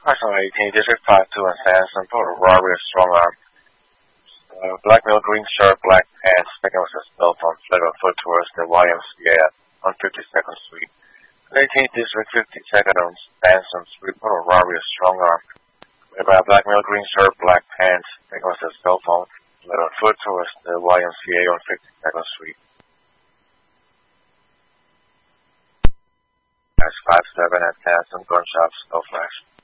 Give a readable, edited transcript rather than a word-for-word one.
Approximately 18, District 52 and Sansom, total robbery of strong arm. Black male, green shirt, black pants, picking with his cell phone, fled on foot towards the YMCA on 52nd Street. 18th District, 52nd on Sansom Street, total robbery of strong arm. By a black male, green shirt, black pants, picking with his cell phone, fled on foot towards the YMCA on 52nd Street. Dash 57 at Sansom, gunshots, no flash.